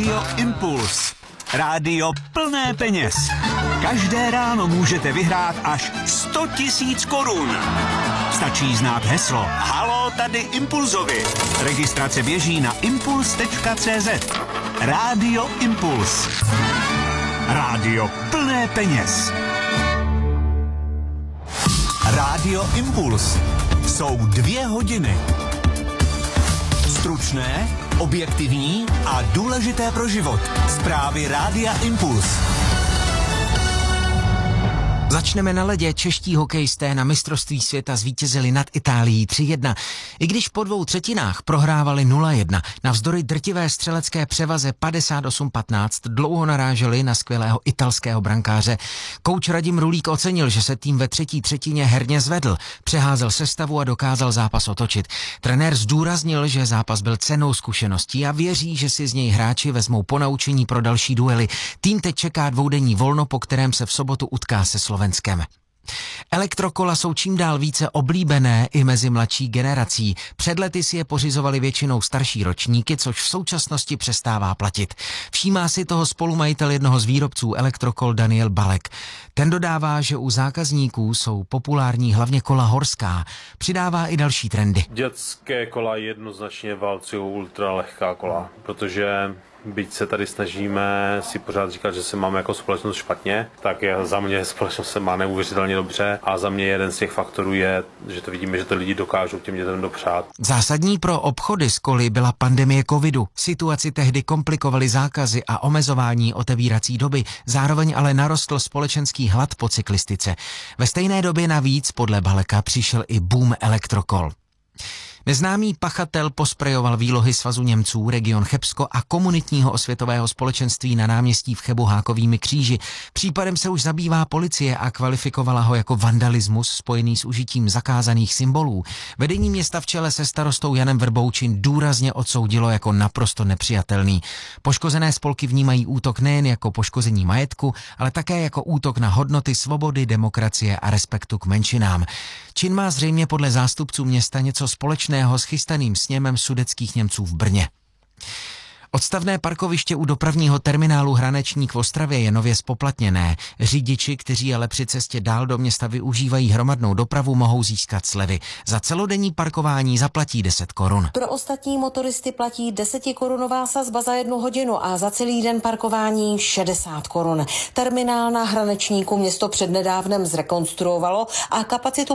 Rádio Impuls. Rádio plné peněz. Každé ráno můžete vyhrát až 100 000 korun. Stačí znát heslo Haló, tady Impulzovi. Registrace běží na impuls.cz. Rádio Impuls. Rádio plné peněz. Rádio Impuls. Jsou 2 hodiny. Stručné, objektivní a důležité pro život. Zprávy Rádia Impuls. Začneme na ledě. Čeští hokejisté na mistrovství světa zvítězili nad Itálií 3-1. I když po 2/3 prohrávali 0-1, navzdory drtivé střelecké převaze 58-15 dlouho naráželi na skvělého italského brankáře. Kouč Radim Rulík ocenil, že se tým ve 3/3 herně zvedl, přeházel sestavu a dokázal zápas otočit. Trenér zdůraznil, že zápas byl cennou zkušeností a věří, že si z něj hráči vezmou ponaučení pro další duely. Tým teď čeká 2denní volno, po kterém se v sobotu utká se Slovenskem. Elektrokola jsou čím dál více oblíbené i mezi mladší generací. Před lety si je pořizovali většinou starší ročníky, což v současnosti přestává platit. Všímá si toho spolumajitel jednoho z výrobců elektrokol Daniel Balek. Ten dodává, že u zákazníků jsou populární hlavně kola horská. Přidává i další trendy. Dětské kola jednoznačně válcují ultralehká kola, protože byť se tady snažíme si pořád říkat, že se máme jako společnost špatně, tak za mě společnost se má neuvěřitelně dobře a za mě jeden z těch faktorů je, že to vidíme, že to lidi dokážou těm dětem dopřát. Zásadní pro obchody s koly byla pandemie covidu. Situaci tehdy komplikovaly zákazy a omezování otevírací doby, zároveň ale narostl společenský hlad po cyklistice. Ve stejné době navíc podle Baleka přišel i boom elektrokol. Neznámý pachatel posprejoval výlohy Svazu Němců, region Chebsko a komunitního osvětového společenství na náměstí v Chebu hákovými kříži. Případem se už zabývá policie a kvalifikovala ho jako vandalismus spojený s užitím zakázaných symbolů. Vedení města v čele se starostou Janem Vrboučin důrazně odsoudilo jako naprosto nepřijatelný. Poškozené spolky vnímají útok nejen jako poškození majetku, ale také jako útok na hodnoty svobody, demokracie a respektu k menšinám. Čin má zřejmě podle zástupců města něco společného s chystaným sněmem sudetských Němců v Brně. Odstavné parkoviště u dopravního terminálu Hranečník v Ostravě je nově zpoplatněné. Řidiči, kteří ale při cestě dál do města využívají hromadnou dopravu, mohou získat slevy. Za celodenní parkování zaplatí 10 korun. Pro ostatní motoristy platí 10korunová sazba za 1 hodinu a za celý den parkování 60 korun. Terminál na Hranečníku město přednedávnem zrekonstruovalo a kapacitu